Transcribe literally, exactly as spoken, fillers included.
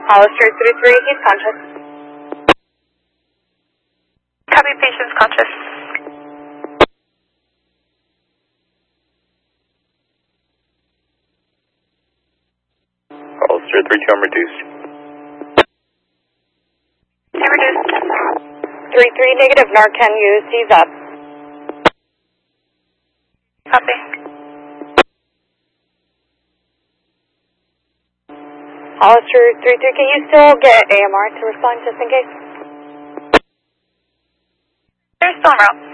Hollister three three, he's conscious. Copy, patient's conscious. Hollister three two, I'm reduced. I'm reduced. three three, negative, Narcan used, he's up. Copy. Hollister three three, can you still get A M R to respond just in case? They're still en route.